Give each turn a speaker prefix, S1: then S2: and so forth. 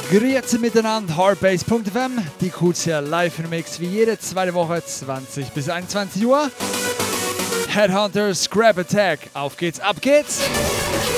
S1: Grüezi miteinander, Hardbase.fm, die Kuzia live in Mix wie jede zweite Woche 20 bis 21 Uhr. Headhunter Scrap Attack, auf geht's, ab geht's!